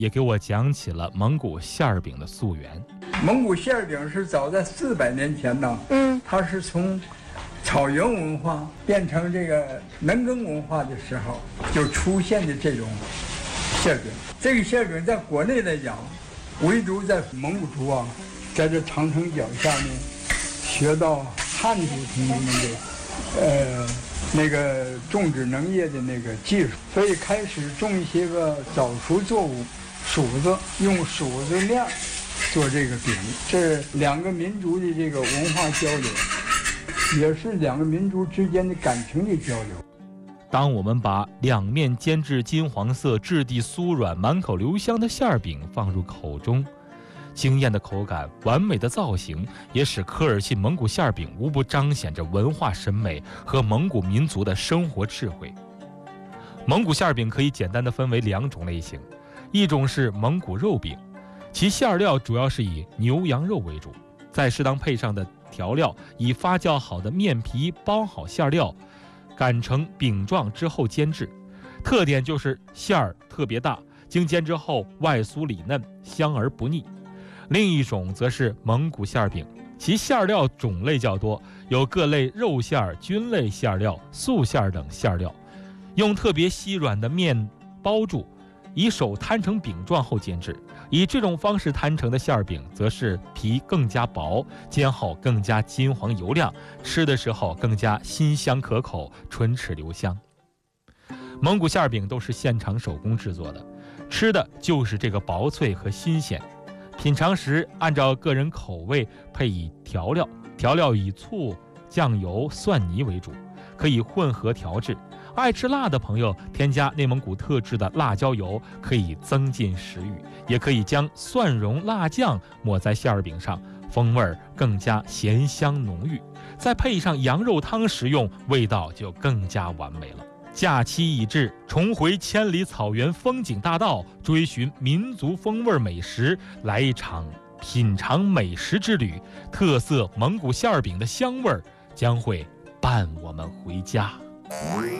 也给我讲起了蒙古馅儿饼的溯源。 蒙古馅儿饼是早在400年前呢，它是从草原文化变成这个农耕文化的时候就出现的这种馅儿饼。这个馅儿饼在国内来讲，唯独在蒙古族啊，在这长城脚下面学到汉族同胞们的那个种植农业的那个技术，所以开始种一些个早熟作物，黍子，用黍子面做这个饼，是两个民族的这个文化交流，也是两个民族之间的感情的交流。 当我们把两面煎至金黄色、质地酥软、满口留香的馅儿饼放入口中，惊艳的口感、完美的造型，也使科尔沁蒙古馅儿饼无不彰显着文化审美和蒙古民族的生活智慧。蒙古馅儿饼可以简单地分为2种类型，一种是蒙古肉饼，其馅料主要是以牛羊肉为主，再适当配上的调料，以发酵好的面皮包好馅料，擀成饼状之后煎制。特点就是馅儿特别大，经煎之后外酥里嫩，香而不腻。另一种则是蒙古馅儿饼，其馅料种类较多，有各类肉馅儿、菌类馅料、素馅儿等馅料，用特别稀软的面包住，以手摊成饼状后煎制。以这种方式摊成的馅儿饼，则是皮更加薄，煎后更加金黄油亮，吃的时候更加辛香可口，唇齿留香。蒙古馅儿饼都是现场手工制作的，吃的就是这个薄脆和新鲜。品尝时按照个人口味配以调料以醋、酱油、蒜泥为主，可以混合调制。爱吃辣的朋友添加内蒙古特制的辣椒油，可以增进食欲，也可以将蒜蓉辣酱抹在馅儿饼上，风味更加咸香浓郁，再配上羊肉汤食用，味道就更加完美了。假期已至，重回千里草原风景大道，追寻民族风味美食，来一场品尝美食之旅。特色蒙古馅儿饼的香味将会伴我们回家。